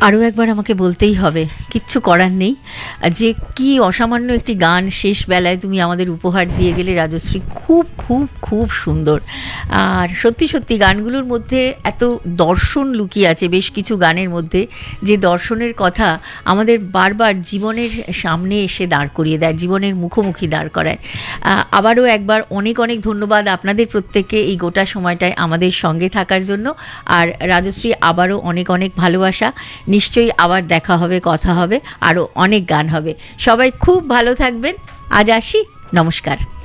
আরও একবার আমাকে বলতেই হবে, কিচ্ছু করার নেই, যে কি অসামান্য একটি গান শেষ বেলায় তুমি আমাদের উপহার দিয়ে গেলে রাজশ্রী। খুব খুব খুব সুন্দর। আর সত্যি সত্যি গানগুলোর মধ্যে এত দর্শন লুকিয়ে আছে, বেশ কিছু গানের মধ্যে, যে দর্শনের কথা আমাদের বারবার জীবনের সামনে এসে দাঁড় করিয়ে দেয়, জীবনের মুখোমুখি দাঁড় করায়। আবারও একবার অনেক অনেক ধন্যবাদ আপনাদের প্রত্যেককে এই গোটা সময়টায় আমাদের সঙ্গে থাকার জন্য। আর রাজশ্রী, আবারও অনেক অনেক ভালোবাসা। নিশ্চয়ই আবার দেখা হবে, কথা হবে, আরও অনেক গান হবে। সবাই খুব ভালো থাকবেন। আজ আসি, নমস্কার।